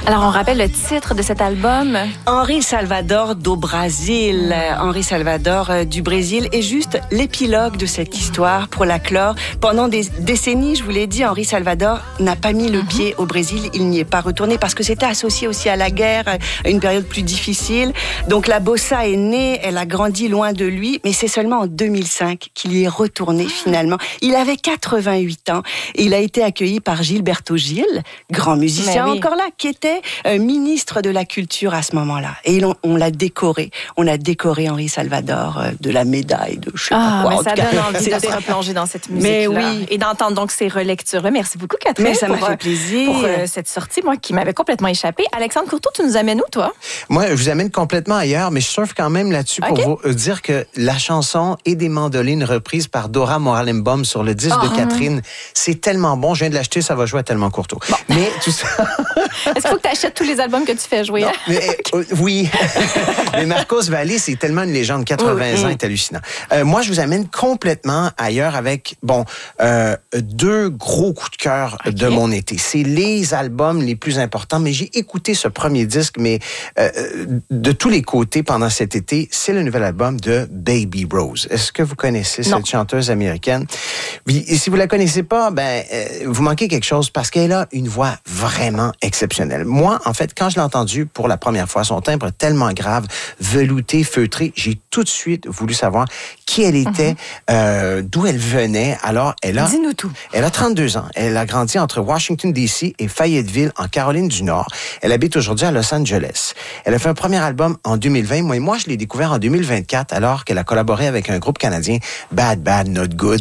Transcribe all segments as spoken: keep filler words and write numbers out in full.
Alors, on rappelle le titre de cet album. Henri Salvador do Brasil. Henri Salvador euh, du Brésil est juste l'épilogue de cette histoire pour la clore. Pendant des décennies, je vous l'ai dit, Henri Salvador n'a pas mis le pied au Brésil. Il n'y est pas retourné parce que c'était associé aussi à la guerre, à une période plus difficile. Donc la bossa est née, elle a grandi loin de lui, mais c'est seulement en deux mille cinq qu'il y est retourné finalement. Il avait quatre-vingt-huit ans et il a été accueilli par Gilberto Gil, grand musicien oui. encore là, qui était Euh, ministre de la Culture à ce moment-là. Et on, on l'a décoré. On a décoré Henri Salvador euh, de la médaille de je sais Ah, pas quoi. mais En ça tout cas, donne envie de c'était- se replonger dans cette musique-là. Mais oui. Et d'entendre donc ces relectures. Merci beaucoup, Catherine. Mais ça m'a pour, fait euh, plaisir. Pour euh, cette sortie, moi, qui m'avait complètement échappé. Alexandre Courteau, tu nous amènes où, toi? Moi, je vous amène complètement ailleurs, mais je surfe quand même là-dessus OK. pour vous dire que la chanson et des mandolines reprises par Dora Moralembaum sur le disque Ah. de Catherine, c'est tellement bon. Je viens de l'acheter, ça va jouer à tellement Courteau. Mais tout ça... Est-ce qu'il faut que tu achètes tous les albums que tu fais jouer? Non, mais, euh, oui. Mais Marcos Valle, c'est tellement une légende. quatre-vingts Oui. ans est hallucinant. Euh, moi, je vous amène complètement ailleurs avec, bon, euh, deux gros coups de cœur OK. de mon été. C'est les albums les plus importants, mais j'ai écouté ce premier disque, mais euh, de tous les côtés pendant cet été, c'est le nouvel album de Baby Rose. Est-ce que vous connaissez Non. cette chanteuse américaine? Oui, et si vous la connaissez pas, ben, euh, vous manquez quelque chose parce qu'elle a une voix vraiment exceptionnelle. Moi, en fait, quand je l'ai entendue pour la première fois, son timbre tellement grave, velouté, feutré, j'ai tout de suite voulu savoir qui elle était, euh, d'où elle venait. Alors, elle a... Dis-nous tout. Elle a trente-deux ans. Elle a grandi entre Washington, D C et Fayetteville, en Caroline du Nord. Elle habite aujourd'hui à Los Angeles. Elle a fait un premier album en deux mille vingt. Moi, et moi je l'ai découvert en deux mille vingt-quatre, alors qu'elle a collaboré avec un groupe canadien, Bad Bad Not Good.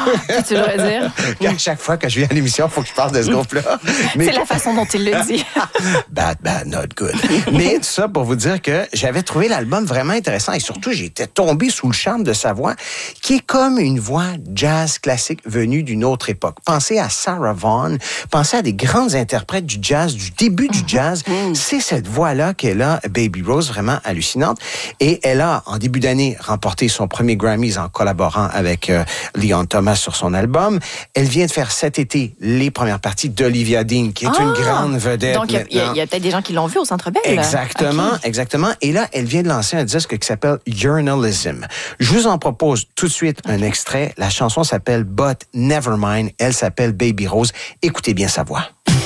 Tu devrais dire. À chaque fois que je viens à l'émission, il faut que je parle de ce groupe-là. Mais- C'est la façon dont il le dit. Bad, bad, not good. Mais tout ça pour vous dire que j'avais trouvé l'album vraiment intéressant et surtout, j'étais tombé sous le charme de sa voix, qui est comme une voix jazz classique venue d'une autre époque. Pensez à Sarah Vaughan, pensez à des grandes interprètes du jazz, du début du jazz. C'est cette voix-là qu'elle a, Baby Rose, vraiment hallucinante. Et elle a, en début d'année, remporté son premier Grammys en collaborant avec euh, Leon Thomas sur son album. Elle vient de faire cet été les premières parties d'Olivia Dean, qui est Ah! une grande vedette. Donc, il y a- il y a, maintenant. il y a peut-être des gens qui l'ont vu au Centre Bell. Exactement, OK. exactement. Et là, elle vient de lancer un disque qui s'appelle Journalism. Je vous en propose tout de suite un extrait. La chanson s'appelle But Nevermind. Elle s'appelle Baby Rose. Écoutez bien sa voix.